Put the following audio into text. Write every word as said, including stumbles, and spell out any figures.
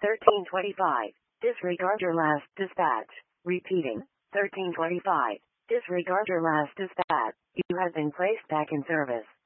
thirteen twenty-five. Disregard your last dispatch. Repeating. thirteen twenty-five. Disregard your last dispatch. You have been placed back in service.